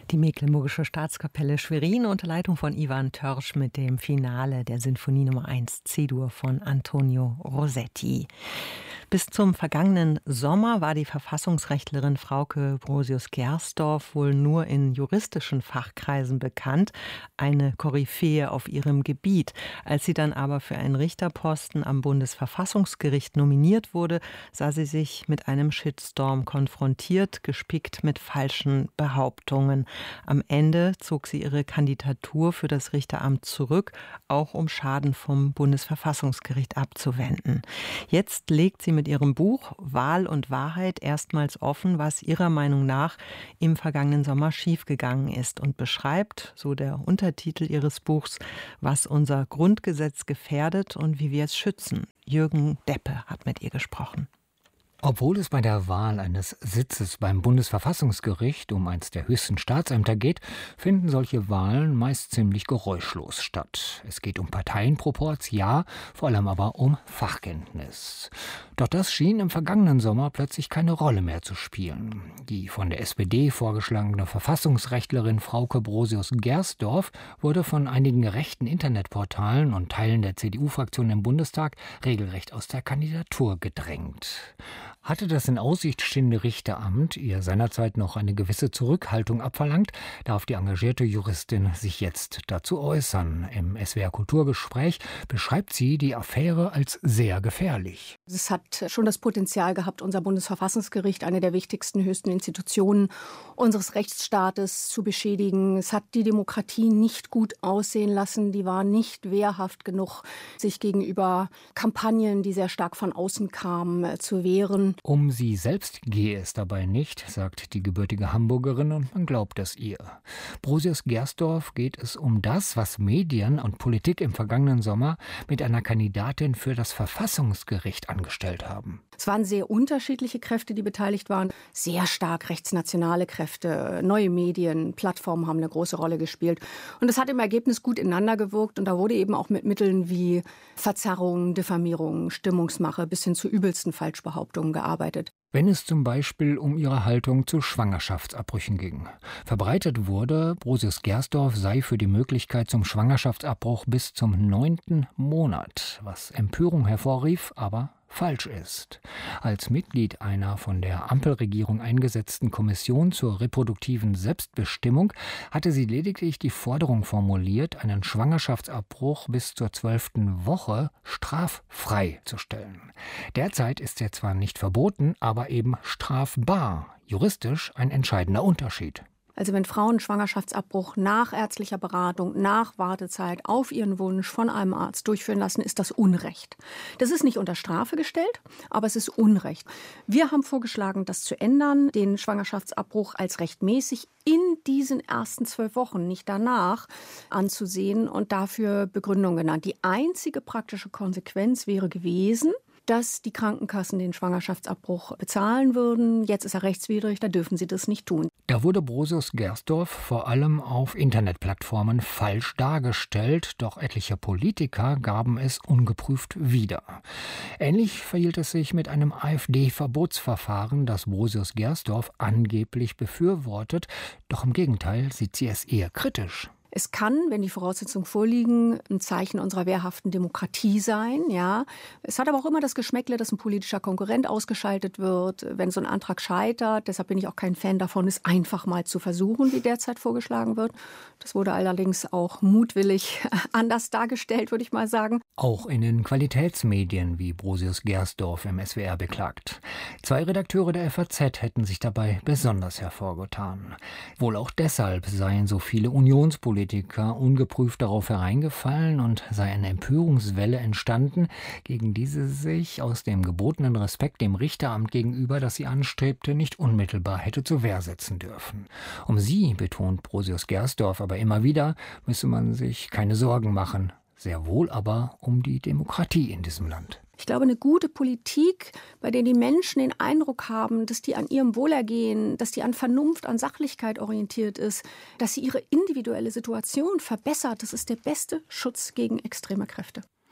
Die Mecklenburgische Staatskapelle Schwerin unter Leitung von Ivan Törsch mit dem Finale der Sinfonie Nummer 1 C-Dur von Antonio Rossetti. Bis zum vergangenen Sommer war die Verfassungsrechtlerin Frauke Brosius-Gersdorf wohl nur in juristischen Fachkreisen bekannt, eine Koryphäe auf ihrem Gebiet. Als sie dann aber für einen Richterposten am Bundesverfassungsgericht nominiert wurde, sah sie sich mit einem Shitstorm konfrontiert, gespickt mit falschen Behauptungen. Am Ende zog sie ihre Kandidatur für das Richteramt zurück, auch um Schaden vom Bundesverfassungsgericht abzuwenden. Jetzt legt sie mit ihrem Buch Wahl und Wahrheit erstmals offen, was ihrer Meinung nach im vergangenen Sommer schiefgegangen ist und beschreibt, so der Untertitel ihres Buchs, was unser Grundgesetz gefährdet und wie wir es schützen. Jürgen Deppe hat mit ihr gesprochen. Obwohl es bei der Wahl eines Sitzes beim Bundesverfassungsgericht um eines der höchsten Staatsämter geht, finden solche Wahlen meist ziemlich geräuschlos statt. Es geht um Parteienproporz, ja, vor allem aber um Fachkenntnis. Doch das schien im vergangenen Sommer plötzlich keine Rolle mehr zu spielen. Die von der SPD vorgeschlagene Verfassungsrechtlerin Frauke Brosius-Gersdorf wurde von einigen rechten Internetportalen und Teilen der CDU-Fraktion im Bundestag regelrecht aus der Kandidatur gedrängt. Hatte das in Aussicht stehende Richteramt ihr seinerzeit noch eine gewisse Zurückhaltung abverlangt, darf die engagierte Juristin sich jetzt dazu äußern. Im SWR Kulturgespräch beschreibt sie die Affäre als sehr gefährlich. Es hat schon das Potenzial gehabt, unser Bundesverfassungsgericht, eine der wichtigsten, höchsten Institutionen unseres Rechtsstaates, zu beschädigen. Es hat die Demokratie nicht gut aussehen lassen. Die war nicht wehrhaft genug, sich gegenüber Kampagnen, die sehr stark von außen kamen, zu wehren. Um sie selbst gehe es dabei nicht, sagt die gebürtige Hamburgerin, und man glaubt es ihr. Brosius-Gersdorf geht es um das, was Medien und Politik im vergangenen Sommer mit einer Kandidatin für das Verfassungsgericht angestellt haben. Es waren sehr unterschiedliche Kräfte, die beteiligt waren. Sehr stark rechtsnationale Kräfte, neue Medien, Plattformen haben eine große Rolle gespielt. Und es hat im Ergebnis gut ineinander gewirkt. Und da wurde eben auch mit Mitteln wie Verzerrung, Diffamierung, Stimmungsmache bis hin zu übelsten Falschbehauptungen gearbeitet. Wenn es zum Beispiel um ihre Haltung zu Schwangerschaftsabbrüchen ging. Verbreitet wurde, Brosius-Gersdorf sei für die Möglichkeit zum Schwangerschaftsabbruch bis zum 9. Monat, was Empörung hervorrief, aber falsch ist. Als Mitglied einer von der Ampelregierung eingesetzten Kommission zur reproduktiven Selbstbestimmung hatte sie lediglich die Forderung formuliert, einen Schwangerschaftsabbruch bis zur 12. Woche straffrei zu stellen. Derzeit ist er zwar nicht verboten, aber eben strafbar. Juristisch ein entscheidender Unterschied. Also wenn Frauen Schwangerschaftsabbruch nach ärztlicher Beratung, nach Wartezeit auf ihren Wunsch von einem Arzt durchführen lassen, ist das Unrecht. Das ist nicht unter Strafe gestellt, aber es ist Unrecht. Wir haben vorgeschlagen, das zu ändern, den Schwangerschaftsabbruch als rechtmäßig in diesen ersten 12 Wochen, nicht danach, anzusehen und dafür Begründung genannt. Die einzige praktische Konsequenz wäre gewesen, dass die Krankenkassen den Schwangerschaftsabbruch bezahlen würden. Jetzt ist er rechtswidrig, da dürfen sie das nicht tun. Da wurde Brosius-Gersdorf vor allem auf Internetplattformen falsch dargestellt, doch etliche Politiker gaben es ungeprüft wieder. Ähnlich verhielt es sich mit einem AfD-Verbotsverfahren, das Brosius-Gersdorf angeblich befürwortet, doch im Gegenteil sieht sie es eher kritisch. Es kann, wenn die Voraussetzungen vorliegen, ein Zeichen unserer wehrhaften Demokratie sein. Ja. Es hat aber auch immer das Geschmäckle, dass ein politischer Konkurrent ausgeschaltet wird, wenn so ein Antrag scheitert. Deshalb bin ich auch kein Fan davon, es einfach mal zu versuchen, wie derzeit vorgeschlagen wird. Das wurde allerdings auch mutwillig anders dargestellt, würde ich mal sagen. Auch in den Qualitätsmedien, wie Brosius-Gersdorf im SWR beklagt. 2 Redakteure der FAZ hätten sich dabei besonders hervorgetan. Wohl auch deshalb seien so viele Unionspolitiker ungeprüft darauf hereingefallen und sei eine Empörungswelle entstanden, gegen die sie sich aus dem gebotenen Respekt dem Richteramt gegenüber, das sie anstrebte, nicht unmittelbar hätte zur Wehr setzen dürfen. Um sie, betont Brosius-Gersdorf aber immer wieder, müsse man sich keine Sorgen machen. Sehr wohl aber um die Demokratie in diesem Land. Ich glaube, eine gute Politik, bei der die Menschen den Eindruck haben, dass die an ihrem Wohlergehen, dass die an Vernunft, an Sachlichkeit orientiert ist, dass sie ihre individuelle Situation verbessert, das ist der beste Schutz gegen extreme Kräfte.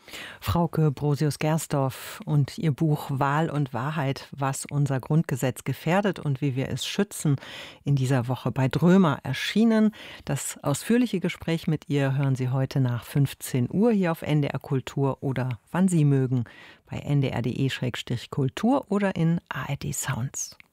Frauke Brosius-Gersdorf und ihr Buch Wahl und Wahrheit, was unser Grundgesetz gefährdet und wie wir es schützen, in dieser Woche bei Drömer erschienen. Das ausführliche Gespräch mit ihr hören Sie heute nach 15 Uhr hier auf NDR Kultur oder wann Sie mögen, bei ndr.de/kultur oder in ARD Sounds.